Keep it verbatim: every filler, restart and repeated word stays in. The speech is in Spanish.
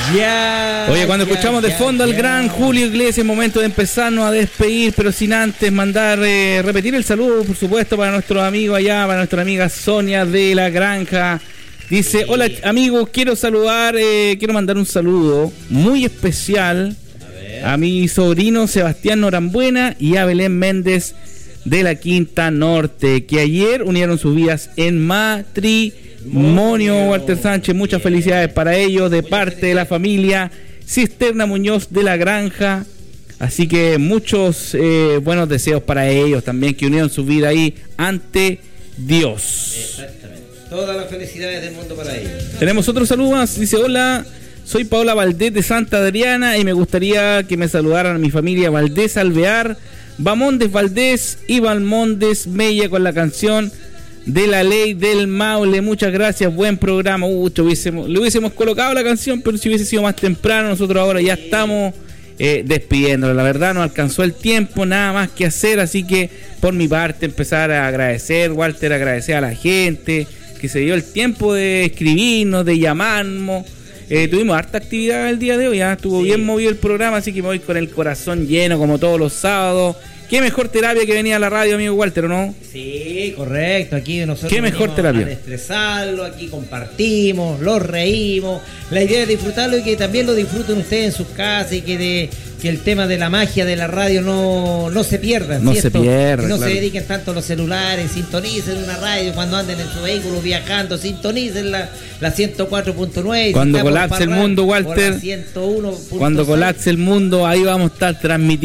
Ya. Oye, cuando ya, escuchamos de ya, fondo al ya. gran Julio Iglesias, momento de empezarnos a despedir, pero sin antes mandar, eh, repetir el saludo, por supuesto, para nuestros amigos allá, para nuestra amiga Sonia de la Granja. Dice, sí. Hola amigos, quiero saludar, eh, quiero mandar un saludo muy especial a, a mi sobrino Sebastián Norambuena y a Belén Méndez de la Quinta Norte, que ayer unieron sus vidas en matrimonio. Walter Sánchez, muchas felicidades para ellos de parte de la familia Cisterna Muñoz de la Granja. Así que muchos eh, buenos deseos para ellos también, que unieron su vida ahí ante Dios. Exactamente. Todas las felicidades del mundo para ellos. Tenemos otro saludo más. Dice, hola, soy Paola Valdés de Santa Adriana y me gustaría que me saludaran a mi familia Valdés Alvear, Bamondes Valdés y Balmondes Mella con la canción de la ley del Maule. Muchas gracias, buen programa. Uh, hubiésemos, le hubiésemos colocado la canción, pero si hubiese sido más temprano, nosotros ahora ya estamos eh, despidiéndolo. La verdad, nos alcanzó el tiempo, nada más que hacer, así que por mi parte empezar a agradecer, Walter, agradecer a la gente que se dio el tiempo de escribirnos, de llamarnos. Eh, tuvimos harta actividad el día de hoy, ya estuvo sí. bien movido el programa, así que me voy con el corazón lleno como todos los sábados. Qué mejor terapia que venía a la radio, amigo Walter, ¿o no? Sí, correcto, aquí nosotros qué mejor terapia. A estresarlo, aquí compartimos, lo reímos. La idea es disfrutarlo y que también lo disfruten ustedes en sus casas y que de que el tema de la magia de la radio no, no se pierda, no ¿cierto? se pierda, que no claro. se dediquen tanto a los celulares, sintonicen una radio cuando anden en su vehículo viajando, sintonicen la, la ciento cuatro punto nueve. Cuando colapse el mundo, Walter, ciento uno punto seis. Cuando colapse el mundo, ahí vamos a estar transmitiendo